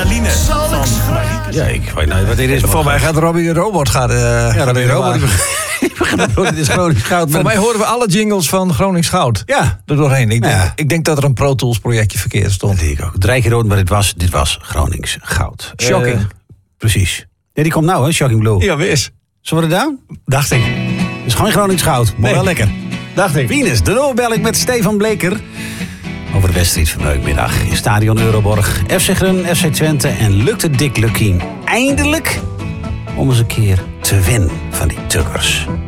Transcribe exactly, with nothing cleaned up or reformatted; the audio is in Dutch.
adrenaline van Marieke. Ja, ik weet niet wat dit is. Voor mij gaat Robbie de Robot gaan. Uh, ja, Robbie de Robot. Dit is Gronings Goud. Voor mij horen we alle jingles van Gronings Goud. Ja. Er doorheen. Ik denk, ja. ik denk dat er een Pro Tools projectje verkeerd stond. Dat denk ik ook. Drie keer rood, maar dit was, dit was Gronings Goud. Shocking. Uh, precies. Ja, die komt nou, hè? Shocking Blue. Ja, wees. Zullen we er down? Dacht ik. Het is gewoon Gronings Goud. Maar nee. wel lekker. Dacht ik. Venus, de bel ik met Stefan Bleker. Over de wedstrijd van de middag in Stadion Euroborg. F C Grun, F C Twente en lukte Dick Lukien eindelijk om eens een keer te winnen van die tukkers.